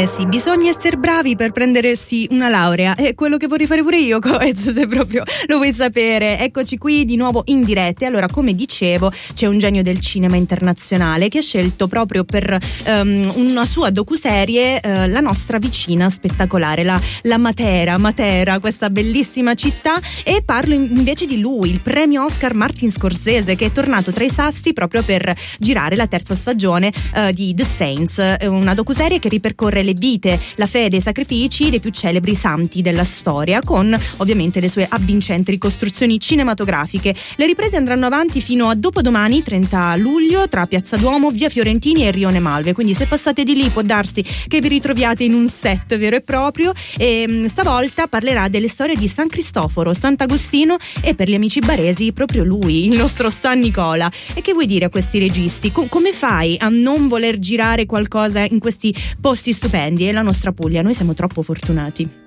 sì, bisogna essere bravi per prendersi una laurea, è quello che vorrei fare pure io, Coez, se proprio lo vuoi sapere. Eccoci qui di nuovo in diretta. Allora, come dicevo, c'è un genio del cinema internazionale che ha scelto proprio per una sua docuserie la nostra vicina spettacolare, la Matera, questa bellissima città, e parlo invece di lui, il premio Oscar Martin Scorsese, che è tornato tra i sassi proprio per girare la terza stagione di The Saints, una docuserie che ripercorre le vite, la fede e i sacrifici dei più celebri santi della storia, con ovviamente le sue avvincenti ricostruzioni cinematografiche. Le riprese andranno avanti fino a dopodomani, 30 luglio, tra Piazza Duomo, Via Fiorentini e Rione Malve, quindi se passate di lì può darsi che vi ritroviate in un set vero e proprio. E stavolta parlerà delle storie di San Cristoforo, Sant'Agostino e, per gli amici baresi, proprio lui, il nostro San Nicola. E che vuoi dire a questi registi? Come fai a non voler girare qualcosa in questi posti stupendi? E la nostra Puglia, noi siamo troppo fortunati.